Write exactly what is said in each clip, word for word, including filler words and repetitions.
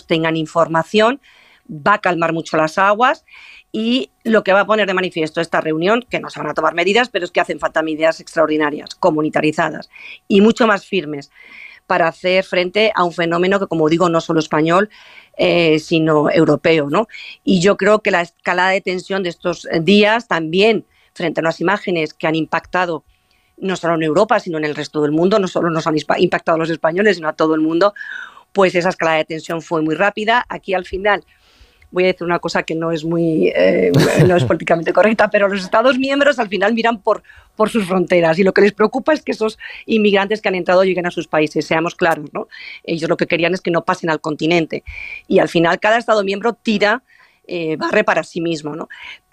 ciudadanos tengan información, va a calmar mucho las aguas. Y lo que va a poner de manifiesto esta reunión, que no se van a tomar medidas, pero es que hacen falta medidas extraordinarias, comunitarizadas y mucho más firmes para hacer frente a un fenómeno que, como digo, no solo español, eh, sino europeo, ¿no? Y yo creo que la escalada de tensión de estos días también, frente a unas imágenes que han impactado no solo en Europa, sino en el resto del mundo, no solo nos han impactado a los españoles, sino a todo el mundo, pues esa escalada de tensión fue muy rápida. Aquí al final voy a decir una cosa que no es muy eh, no es políticamente correcta, pero los Estados miembros al final miran por, por sus fronteras y lo que les preocupa es que esos inmigrantes que han entrado lleguen a sus países, seamos claros, ¿no? Ellos lo que querían es que no pasen al continente y al final cada Estado miembro tira Eh, barre para sí mismo, ¿no?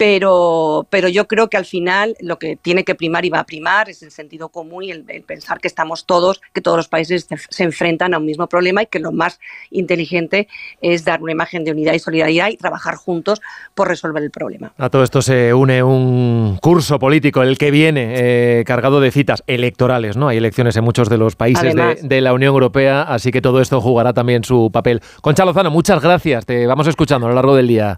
Pero, pero yo creo que al final lo que tiene que primar y va a primar es el sentido común y el, el pensar que estamos todos, que todos los países se, se enfrentan a un mismo problema y que lo más inteligente es dar una imagen de unidad y solidaridad y trabajar juntos por resolver el problema. A todo esto se une un curso político, el que viene, eh, cargado de citas electorales, ¿no? Hay elecciones en muchos de los países de, de la Unión Europea, así que todo esto jugará también su papel. Concha Lozano, muchas gracias, te vamos escuchando a lo largo del día.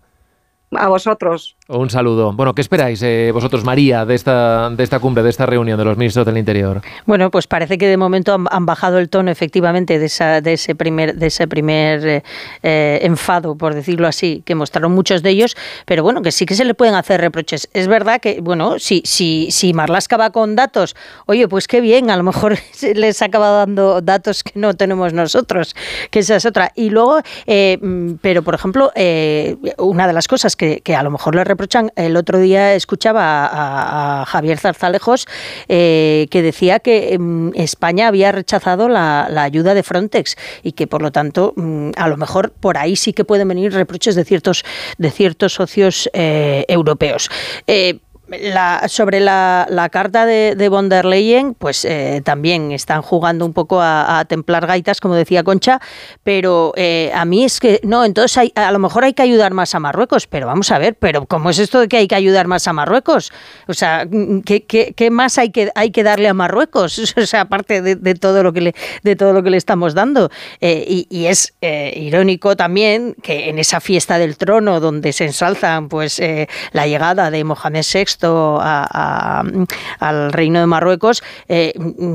A vosotros. Un saludo. Bueno, ¿qué esperáis eh, vosotros, María, de esta, de esta cumbre, de esta reunión de los ministros del Interior? Bueno, pues parece que de momento han, han bajado el tono, efectivamente, de, esa, de ese primer, de ese primer eh, eh, enfado, por decirlo así, que mostraron muchos de ellos, pero bueno, que sí que se le pueden hacer reproches. Es verdad que, bueno, si, si, si Marlaska va con datos, oye, pues qué bien, a lo mejor les acaba dando datos que no tenemos nosotros, que esa es otra. Y luego, eh, pero por ejemplo, eh, una de las cosas Que, que a lo mejor le reprochan, el otro día escuchaba a, a Javier Zarzalejos eh, que decía que eh, España había rechazado la, la ayuda de Frontex y que por lo tanto mm, a lo mejor por ahí sí que pueden venir reproches de ciertos, de ciertos socios eh, europeos. Eh, La, sobre la, la carta de, de von der Leyen, pues eh, también están jugando un poco a, a templar gaitas, como decía Concha, pero eh, a mí es que, no, entonces hay, a lo mejor hay que ayudar más a Marruecos, pero vamos a ver, pero ¿cómo es esto de que hay que ayudar más a Marruecos? O sea, ¿qué, qué, qué más hay que, hay que darle a Marruecos? O sea, aparte de, de, todo, lo que le, de todo lo que le estamos dando. Eh, y, y es eh, irónico también que en esa fiesta del trono, donde se ensalzan pues eh, la llegada de Mohamed sexto A, a, al Reino de Marruecos, eh,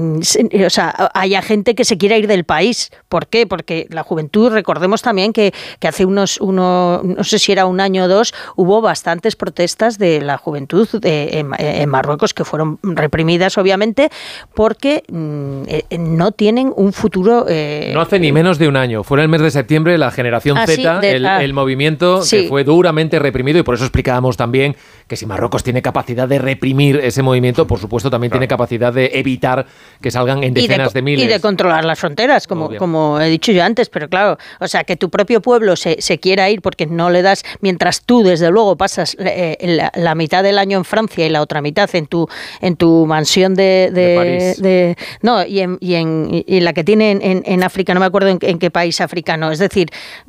o sea, haya gente que se quiera ir del país. ¿Por qué? Porque la juventud, recordemos también que, que hace unos, uno, no sé si era un año o dos, hubo bastantes protestas de la juventud de, en, en Marruecos que fueron reprimidas, obviamente, porque eh, no tienen un futuro. Eh, no hace ni menos de un año. Fue en el mes de septiembre la generación ah, Z, sí, de, el, ah, el movimiento sí. que fue duramente reprimido y por eso explicábamos también que si Marruecos tiene capacidad de reprimir ese movimiento, por supuesto también claro. tiene capacidad de evitar que salgan en decenas de, de miles. Y de controlar las fronteras, como, como he dicho yo antes, pero claro, o sea, que tu propio pueblo se, se quiera ir porque no le das, mientras tú desde luego pasas eh, la, la mitad del año en Francia y la otra mitad en tu en tu mansión de... de, de París. De, no, y en, y en y la que tiene en, en, en África, no me acuerdo en, en qué país africano, es decir,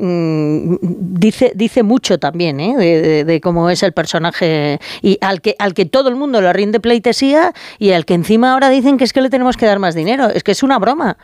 mmm, dice, dice mucho también ¿eh? de, de, de cómo es el personaje y al que, al que todo el mundo le rinde pleitesía y al que encima ahora dicen que es que le tenemos que dar más dinero. Es que es una broma.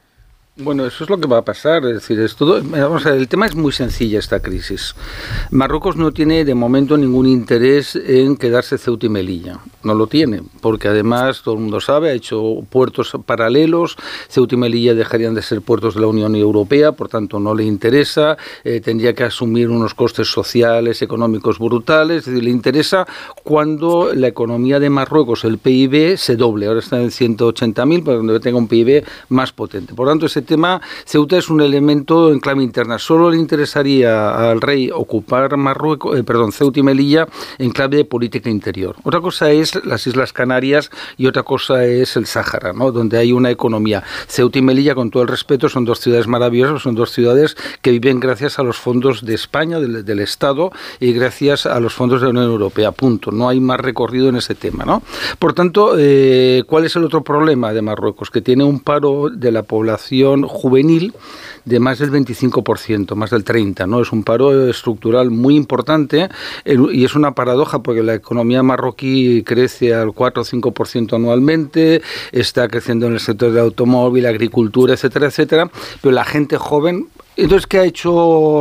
Bueno, eso es lo que va a pasar, es decir, es todo, vamos a ver, el tema es muy sencilla esta crisis. Marruecos no tiene de momento ningún interés en quedarse Ceuta y Melilla, no lo tiene, porque además todo el mundo sabe, ha hecho puertos paralelos, Ceuta y Melilla dejarían de ser puertos de la Unión Europea, por tanto no le interesa, eh, tendría que asumir unos costes sociales, económicos brutales, es decir, le interesa cuando la economía de Marruecos, el P I B, se doble, ahora está en ciento ochenta mil, pero donde tenga un P I B más potente. Por tanto, ese tema, Ceuta es un elemento en clave interna. Solo le interesaría al rey ocupar Marruecos, eh, perdón, Ceuta y Melilla en clave de política interior. Otra cosa es las Islas Canarias y otra cosa es el Sáhara, ¿no? Donde hay una economía. Ceuta y Melilla, con todo el respeto, son dos ciudades maravillosas, son dos ciudades que viven gracias a los fondos de España, del, del Estado, y gracias a los fondos de la Unión Europea. Punto. No hay más recorrido en ese tema, ¿no? Por tanto, eh, ¿cuál es el otro problema de Marruecos? Que tiene un paro de la población juvenil de más del veinticinco por ciento, más del treinta por ciento, ¿no? Es un paro estructural muy importante y es una paradoja porque la economía marroquí crece al cuatro o cinco por ciento anualmente, está creciendo en el sector del automóvil, agricultura, etcétera, etcétera, pero la gente joven, entonces, ¿qué ha hecho